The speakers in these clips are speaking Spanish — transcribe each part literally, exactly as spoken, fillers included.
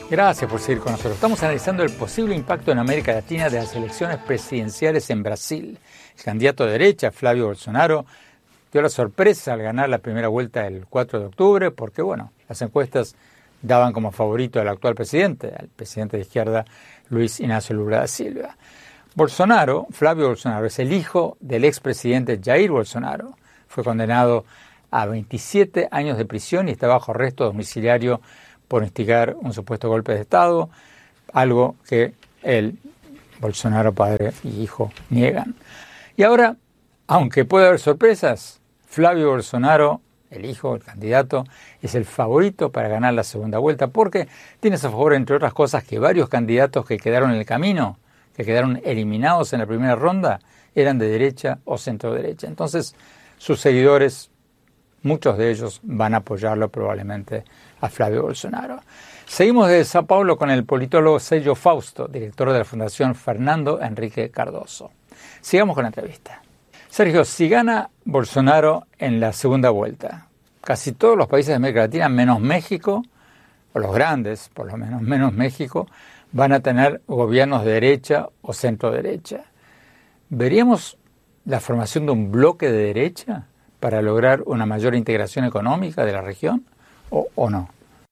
Gracias por seguir con nosotros. Estamos analizando el posible impacto en América Latina de las elecciones presidenciales en Brasil. El candidato de derecha, Flavio Bolsonaro, dio la sorpresa al ganar la primera vuelta el cuatro de octubre porque, bueno, las encuestas daban como favorito al actual presidente, al presidente de izquierda, Luis Inácio Lula da Silva. Bolsonaro, Flavio Bolsonaro, es el hijo del expresidente Jair Bolsonaro. Fue condenado a veintisiete años de prisión y está bajo arresto domiciliario por instigar un supuesto golpe de Estado, algo que él, Bolsonaro padre y hijo, niegan. Y ahora, aunque puede haber sorpresas, Flavio Bolsonaro, el hijo, el candidato, es el favorito para ganar la segunda vuelta, porque tiene a su favor, entre otras cosas, que varios candidatos que quedaron en el camino, que quedaron eliminados en la primera ronda, eran de derecha o centro-derecha. Entonces, sus seguidores, muchos de ellos, van a apoyarlo probablemente a Flavio Bolsonaro. Seguimos desde Sao Paulo con el politólogo Sergio Fausto, director de la Fundación Fernando Henrique Cardoso. Sigamos con la entrevista. Sergio, si gana Bolsonaro en la segunda vuelta, casi todos los países de América Latina, menos México, o los grandes, por lo menos menos México, van a tener gobiernos de derecha o centro-derecha. ¿Veríamos la formación de un bloque de derecha para lograr una mayor integración económica de la región o, o no?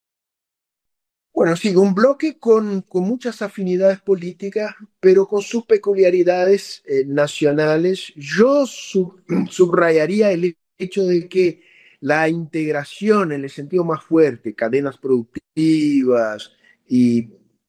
Bueno, sí, un bloque con, con muchas afinidades políticas, pero con sus peculiaridades eh, nacionales. Yo sub, subrayaría el hecho de que la integración en el sentido más fuerte, cadenas productivas y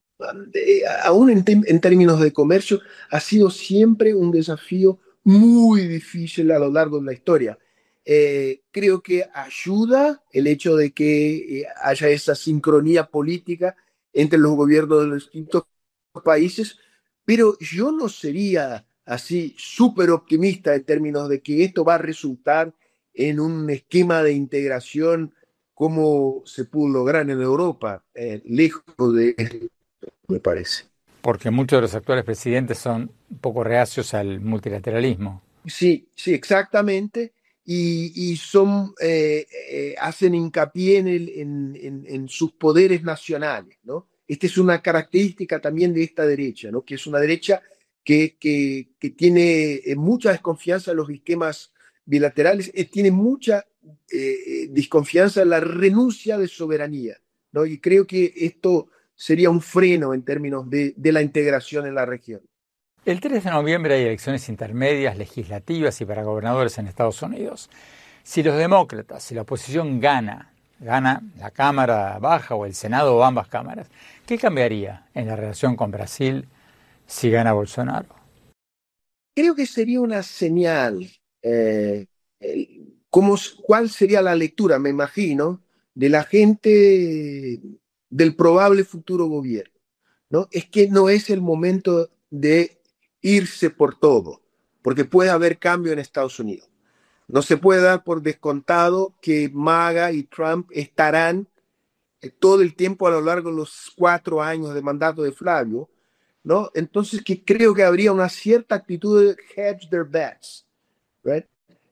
eh, aún en, te, en términos de comercio, ha sido siempre un desafío muy difícil a lo largo de la historia. Eh, creo que ayuda el hecho de que eh, haya esa sincronía política entre los gobiernos de los distintos países, pero yo no sería así súper optimista en términos de que esto va a resultar en un esquema de integración como se pudo lograr en Europa, eh, lejos de esto, me parece. Porque muchos de los actuales presidentes son un poco reacios al multilateralismo. Sí, sí, exactamente. Y, y son, eh, eh, hacen hincapié en, el, en, en, en, sus poderes nacionales, ¿no? Esta es una característica también de esta derecha, ¿no? Que es una derecha que, que, que tiene mucha desconfianza en los esquemas bilaterales, eh, tiene mucha eh, desconfianza en la renuncia de soberanía, ¿no? Y creo que esto sería un freno en términos de, de la integración en la región. El tres de noviembre hay elecciones intermedias, legislativas y para gobernadores en Estados Unidos. Si los demócratas, si la oposición gana, gana la Cámara Baja o el Senado o ambas cámaras, ¿qué cambiaría en la relación con Brasil si gana Bolsonaro? Creo que sería una señal. Eh, ¿cómo, ¿Cuál sería la lectura, me imagino, de la gente del probable futuro gobierno? ¿No? Es que no es el momento de irse por todo, porque puede haber cambio en Estados Unidos. No se puede dar por descontado que MAGA y Trump estarán eh, todo el tiempo a lo largo de los cuatro años de mandato de Flavio, ¿no? Entonces que creo que habría una cierta actitud de hedge their bets, right?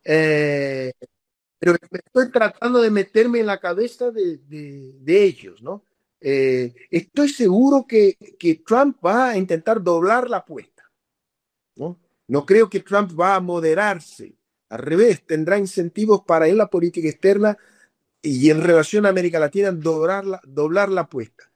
Eh, pero estoy tratando de meterme en la cabeza de, de, de ellos, ¿no? Eh, estoy seguro que, que Trump va a intentar doblar la apuesta, ¿no? No creo que Trump va a moderarse. Al revés, tendrá incentivos para en la política externa y en relación a América Latina doblar la, doblar la apuesta.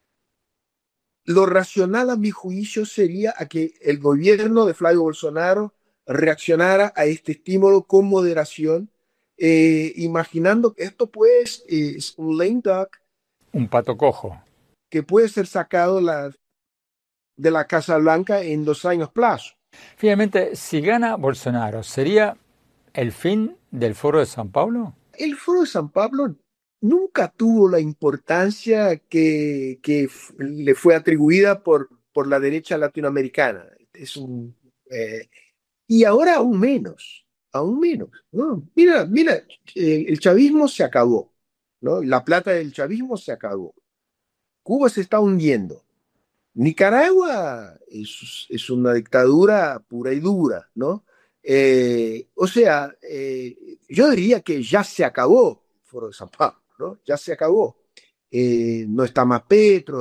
Lo racional, a mi juicio, sería a que el gobierno de Flavio Bolsonaro reaccionara a este estímulo con moderación, eh, imaginando que esto pues es un lame duck, un pato cojo, que puede ser sacado la, de la Casa Blanca en dos años plazo. Finalmente, si gana Bolsonaro, ¿sería el fin del Foro de San Pablo? El Foro de San Pablo nunca tuvo la importancia que, que le fue atribuida por, por la derecha latinoamericana. Es un, eh, y ahora aún menos, aún menos, ¿no? Mira, mira, eh, el chavismo se acabó, ¿no? La plata del chavismo se acabó. Cuba se está hundiendo. Nicaragua es, es una dictadura pura y dura, ¿no? Eh, o sea, eh, yo diría que ya se acabó el Foro de San Pablo, ¿no? Ya se acabó. Eh, no está más Petro,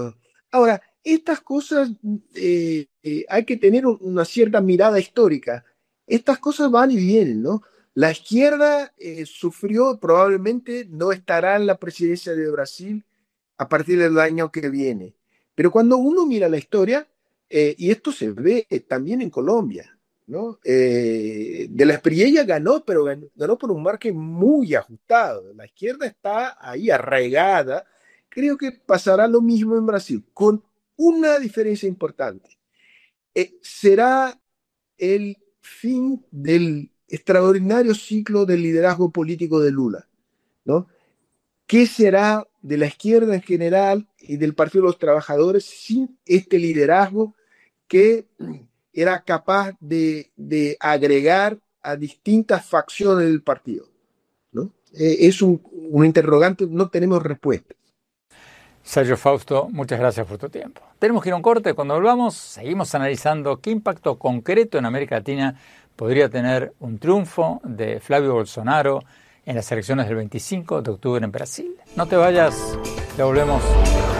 Ahora, estas cosas eh, eh, hay que tener un- una cierta mirada histórica. Estas cosas van y vienen, ¿no? La izquierda eh, sufrió, probablemente no estará en la presidencia de Brasil a partir del año que viene. Pero cuando uno mira la historia, eh, y esto se ve también en Colombia, ¿no? Eh, de la Espriella ganó, pero ganó, ganó por un margen muy ajustado. La izquierda está ahí arraigada. Creo que pasará lo mismo en Brasil, con una diferencia importante. Eh, será el fin del extraordinario ciclo del liderazgo político de Lula, ¿no? ¿Qué será de la izquierda en general y del Partido de los Trabajadores sin este liderazgo que era capaz de, de agregar a distintas facciones del partido? ¿No? Eh, es un, un interrogante, no tenemos respuesta. Sergio Fausto, muchas gracias por tu tiempo. Tenemos que ir a un corte. Cuando volvamos, seguimos analizando qué impacto concreto en América Latina podría tener un triunfo de Flavio Bolsonaro en las elecciones del veinticinco de octubre en Brasil. No te vayas, ya volvemos.